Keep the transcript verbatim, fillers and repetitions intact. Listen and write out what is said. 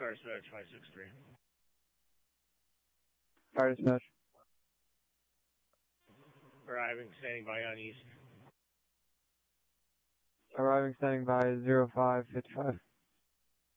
Fire dispatch five six three. Fire dispatch. Arriving, standing by on east. Arriving, standing by zero five fifty-five.